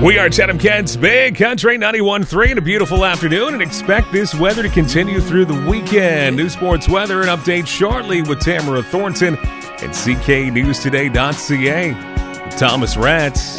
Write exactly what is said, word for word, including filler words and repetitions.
We are Chatham Kent's Big Country ninety-one point three and a beautiful afternoon, and expect this weather to continue through the weekend. New sports weather and update shortly with Tamara Thornton and C K News Today dot C A. Thomas Ratz.